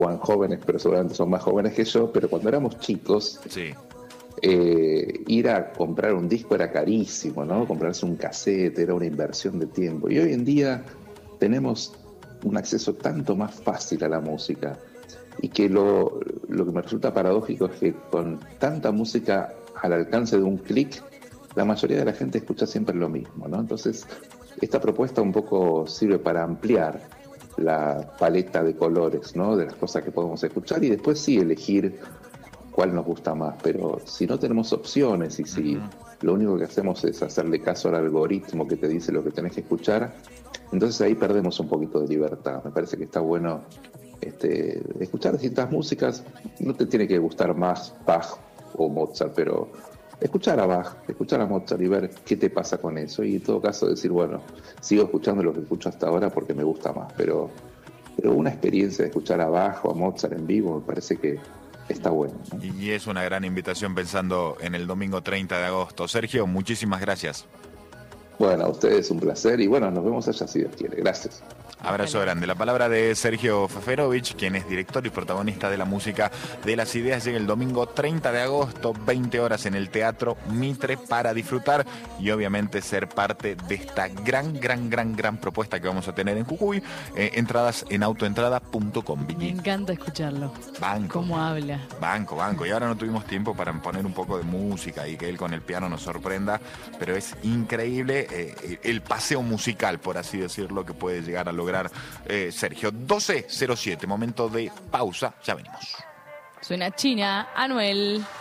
jóvenes, pero seguramente son más jóvenes que yo, pero cuando éramos chicos, Sí. Ir a comprar un disco era carísimo, ¿no? Comprarse un cassette era una inversión de tiempo. Y hoy en día tenemos un acceso tanto más fácil a la música y que lo que me resulta paradójico es que con tanta música al alcance de un clic, la mayoría de la gente escucha siempre lo mismo, ¿no? Entonces, esta propuesta un poco sirve para ampliar la paleta de colores, ¿no? De las cosas que podemos escuchar y después sí elegir cuál nos gusta más, pero si no tenemos opciones y si lo único que hacemos es hacerle caso al algoritmo que te dice lo que tenés que escuchar, entonces ahí perdemos un poquito de libertad. Me parece que está bueno escuchar distintas músicas. No te tiene que gustar más Bach o Mozart, pero escuchar a Bach, escuchar a Mozart y ver qué te pasa con eso, y en todo caso decir, bueno, sigo escuchando lo que escucho hasta ahora porque me gusta más, pero una experiencia de escuchar a Bach o a Mozart en vivo me parece que está bueno, ¿no? Y es una gran invitación pensando en el domingo 30 de agosto. Sergio, muchísimas gracias. Bueno, a ustedes un placer y bueno, nos vemos allá si Dios quiere. Gracias. Abrazo grande. La palabra de Sergio Feferovich, quien es director y protagonista de la música de Las Ideas, llega el domingo 30 de agosto, 20 horas en el Teatro Mitre, para disfrutar y obviamente ser parte de esta gran propuesta que vamos a tener en Jujuy. Entradas en autoentrada.com. Me encanta escucharlo. Banco. Cómo habla. Banco. Y ahora no tuvimos tiempo para poner un poco de música y que él con el piano nos sorprenda, pero es increíble el paseo musical, por así decirlo, que puede llegar a lograr Sergio. 12:07, momento de pausa, ya venimos. Suena China, Anuel.